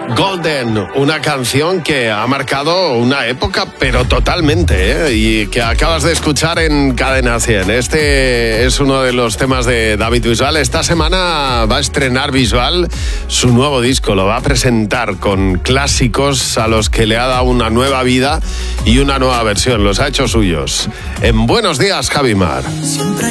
Golden, una canción que ha marcado una época, pero totalmente, y que acabas de escuchar en Cadena 100. Este es uno de los temas de David Bisbal. Esta semana va a estrenar Bisbal su nuevo disco, lo va a presentar con clásicos a los que le ha dado una nueva vida y una nueva versión, los ha hecho suyos. En Buenos Días, Javi Mar.